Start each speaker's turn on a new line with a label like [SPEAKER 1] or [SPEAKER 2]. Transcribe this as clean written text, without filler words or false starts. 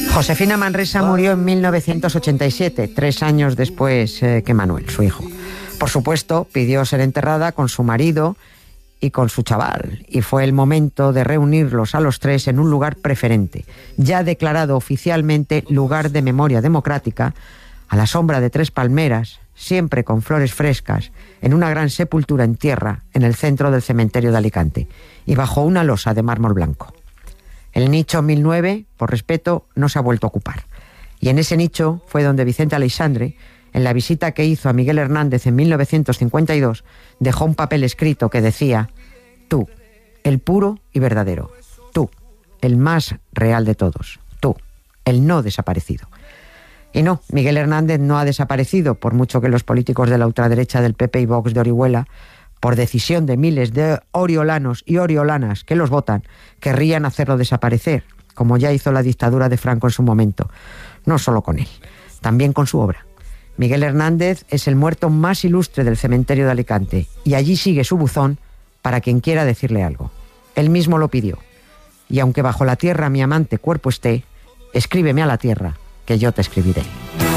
[SPEAKER 1] Josefina Manresa murió en 1987, 3 años después que Manuel, su hijo. Por supuesto, pidió ser enterrada con su marido y con su chaval, y fue el momento de reunirlos a los tres en un lugar preferente, ya declarado oficialmente lugar de memoria democrática, a la sombra de 3 palmeras, siempre con flores frescas, en una gran sepultura en tierra en el centro del cementerio de Alicante, y bajo una losa de mármol blanco. El nicho 1009, por respeto, no se ha vuelto a ocupar. Y en ese nicho fue donde Vicente Aleixandre, en la visita que hizo a Miguel Hernández en 1952, dejó un papel escrito que decía: tú, el puro y verdadero, tú, el más real de todos, tú, el no desaparecido. Y no, Miguel Hernández no ha desaparecido, por mucho que los políticos de la ultraderecha del PP y Vox de Orihuela, por decisión de miles de oriolanos y oriolanas que los votan, querrían hacerlo desaparecer, como ya hizo la dictadura de Franco en su momento. No solo con él, también con su obra. Miguel Hernández es el muerto más ilustre del cementerio de Alicante, y allí sigue su buzón para quien quiera decirle algo. Él mismo lo pidió. Y aunque bajo la tierra mi amante cuerpo esté, escríbeme a la tierra, que yo te escribiré.